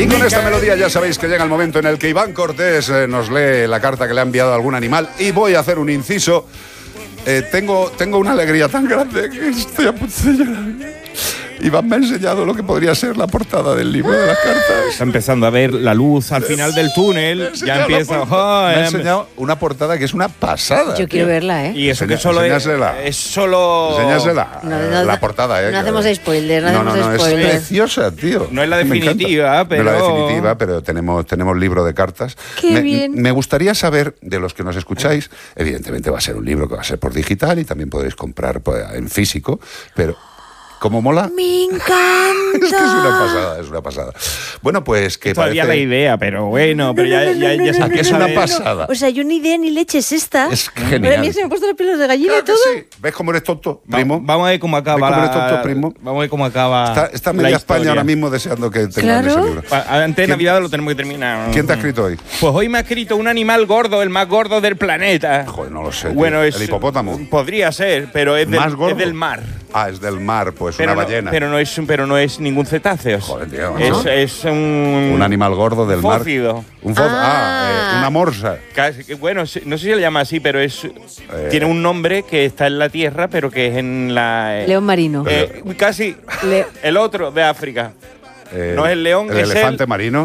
Y con esta melodía ya sabéis que llega el momento en el que Iván Cortés nos lee la carta que le ha enviado a algún animal. Y voy a hacer un inciso. Tengo una alegría tan grande que estoy a punto de llorar. Iván me ha enseñado lo que podría ser la portada del libro de las cartas. Está empezando a ver la luz al final del túnel. Ya empieza. Me ha enseñado una portada que es una pasada. Yo quiero verla, ¿eh? Y eso que solo es solo. Enséñasela. La portada, ¿eh? No hacemos spoiler, No, es preciosa, tío. No es la definitiva, pero. No es la definitiva, pero tenemos libro de cartas. ¡Qué bien! Me gustaría saber, de los que nos escucháis, evidentemente va a ser un libro que va a ser por digital y también podéis comprar en físico, pero ¿cómo mola? ¡Me encanta! Es que es una pasada. Bueno, pues que todavía parece... la idea, pero bueno, pero ya se Aquí es una pasada. O sea, yo ni idea ni leche es esta. Es genial. Pero a mí se me han puesto los pelos de gallina y todo. Sí. ¿Ves cómo eres tonto, primo? Vamos a ver cómo acaba. ¿Ves cómo eres tonto, primo? Vamos a ver cómo acaba. Está media España ahora mismo deseando que tengan ese libro. Antes de Navidad lo tenemos que terminar. ¿Quién te ha escrito hoy? Pues hoy me ha escrito un animal gordo, el más gordo del planeta. Joder, no lo sé. Bueno, el hipopótamo. Podría ser, pero es del mar. Ah, es del mar, pues pero una ballena. Pero no es ningún cetáceo. Joder, tío. Es un animal gordo del mar. Fócido. Una morsa. Bueno, no sé si le llama así, pero tiene un nombre que está en la tierra, pero que es en la... León marino. Casi el otro de África. No es el león, el es elefante marino.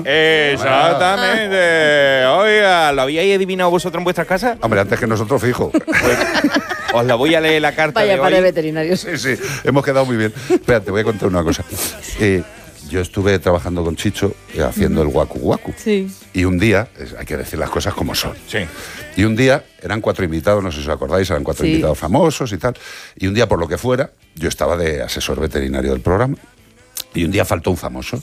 Exactamente. Oiga, ¿lo habíais adivinado vosotros en vuestras casas? Hombre, antes que nosotros, fijo. Pues, os la voy a leer la carta. Vaya de para hoy. veterinarios. Sí, hemos quedado muy bien. Espérate, te voy a contar una cosa. Yo estuve trabajando con Chicho haciendo el Waku Waku. Sí. Y un día, hay que decir las cosas como son. Sí. Y un día, eran 4 invitados, no sé si os acordáis, eran 4 invitados famosos y tal. Y un día, por lo que fuera, yo estaba de asesor veterinario del programa. Y un día faltó un famoso.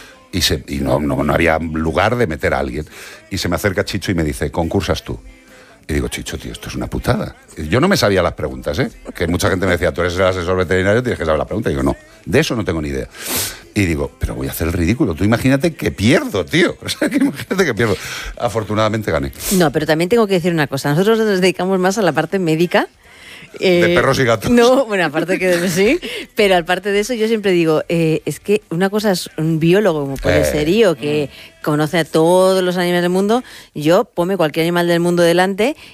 Y no había lugar de meter a alguien. Y se me acerca Chicho y me dice, concursas tú. Y digo, Chicho, tío, esto es una putada. Yo no me sabía las preguntas, ¿eh? Que mucha gente me decía, tú eres el asesor veterinario, tienes que saber las preguntas. Y digo, no, de eso no tengo ni idea. Y digo, pero voy a hacer el ridículo. Tú imagínate que pierdo, tío. O sea, que imagínate que pierdo. Afortunadamente gané. No, pero también tengo que decir una cosa. Nosotros nos dedicamos más a la parte médica. De perros y gatos. No, bueno, aparte que sí, pero aparte de eso yo siempre digo, es que una cosa es un biólogo como puede ser yo, que conoce a todos los animales del mundo. Yo ponme cualquier animal del mundo delante